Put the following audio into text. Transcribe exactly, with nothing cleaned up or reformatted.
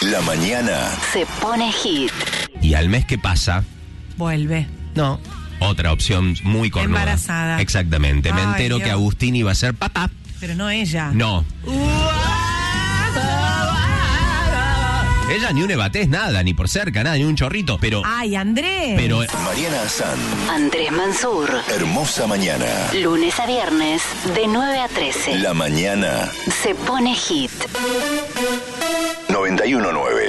La mañana se pone hit. Y al mes que pasa, Vuelve. no, otra opción muy cornuda. Embarazada. Exactamente. Me Ay, entero Dios. que Agustín iba a ser papá. Pero no ella. No. Ella ni un ebatés, nada, ni por cerca, nada, ni un chorrito, pero... Ay, Andrés. Pero... Mariana San. Andrés Mansur. Hermosa mañana. Lunes a viernes, de nueve a trece. La mañana Se pone hit. noventa y uno nueve.